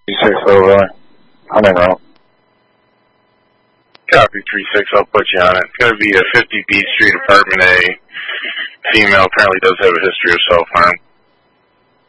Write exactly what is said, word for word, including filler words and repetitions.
six over. I'm in route. Copy three six, I'll put you on it. It's going to be a fifty B Street, Apartment A. Female, apparently does have a history of self-harm.